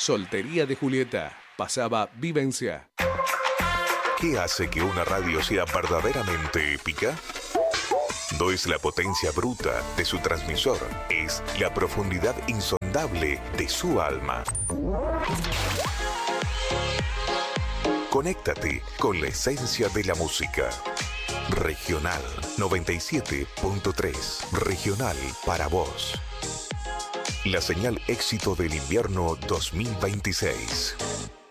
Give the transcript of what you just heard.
Soltería de Julieta. Pasaba Vivencia. ¿Qué hace que una radio sea verdaderamente épica? No es la potencia bruta de su transmisor, es la profundidad insondable de su alma. Conéctate con la esencia de la música. Regional 97.3. Regional para vos. La señal éxito del invierno 2026.